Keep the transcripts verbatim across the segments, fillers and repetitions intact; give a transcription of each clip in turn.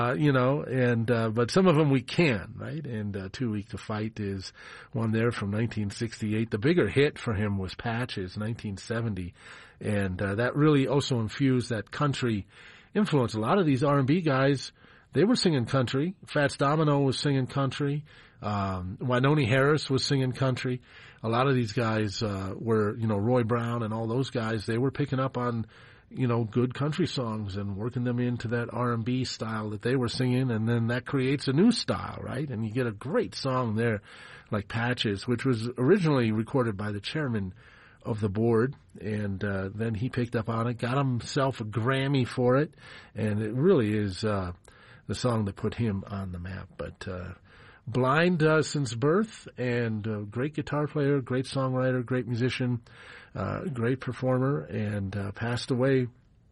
Uh, you know, and uh, but some of them we can, right? And uh, Too Weak to Fight is one there from nineteen sixty-eight. The bigger hit for him was Patches, nineteen seventy, and uh, that really also infused that country influence. A lot of these R and B guys, they were singing country. Fats Domino was singing country. Um, Wynonie Harris was singing country. A lot of these guys uh, were, you know, Roy Brown and all those guys, they were picking up on, you know, good country songs and working them into that R and B style that they were singing, and then that creates a new style, right? And you get a great song there like Patches, which was originally recorded by the chairman of the board, and uh, then he picked up on it, got himself a Grammy for it, and it really is uh, the song that put him on the map. But uh, blind uh, since birth, and uh, great guitar player, great songwriter, great musician, uh, great performer, and uh, passed away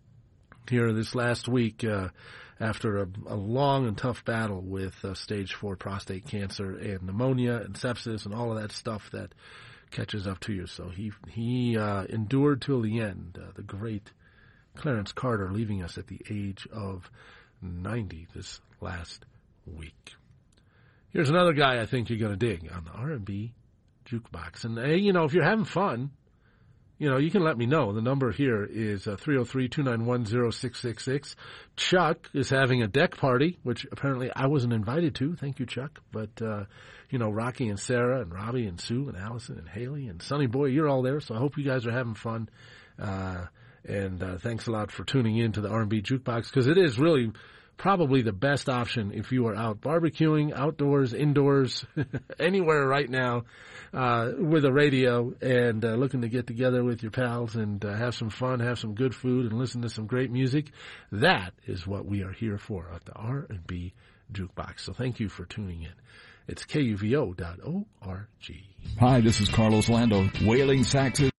here this last week uh, after a, a long and tough battle with uh, stage four prostate cancer and pneumonia and sepsis and all of that stuff that catches up to you. So he he uh, endured till the end. Uh, the great Clarence Carter, leaving us at the age of ninety this last week. Here's another guy I think you're going to dig on the R and B Jukebox. And, hey, you know, if you're having fun, you know, you can let me know. The number here is uh, three oh three, two nine one, oh six six six. Chuck is having a deck party, which apparently I wasn't invited to. Thank you, Chuck. But, uh, you know, Rocky and Sarah and Robbie and Sue and Allison and Haley and Sonny Boy, you're all there. So I hope you guys are having fun. Uh, and uh, thanks a lot for tuning in to the R and B Jukebox, because it is really probably the best option if you are out barbecuing, outdoors, indoors, anywhere right now uh, with a radio and uh, looking to get together with your pals and uh, have some fun, have some good food, and listen to some great music. That is what we are here for at the R and B Jukebox. So thank you for tuning in. It's K U V O dot org. Hi, this is Carlos Lando, Wailing Saxes.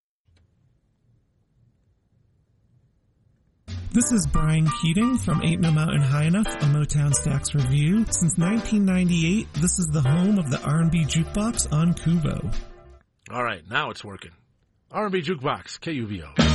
This is Brian Keating from Ain't No Mountain High Enough, a Motown Stax review. Since nineteen ninety-eight, this is the home of the R and B Jukebox on Kubo. All right, now it's working. R and B Jukebox, K U V O.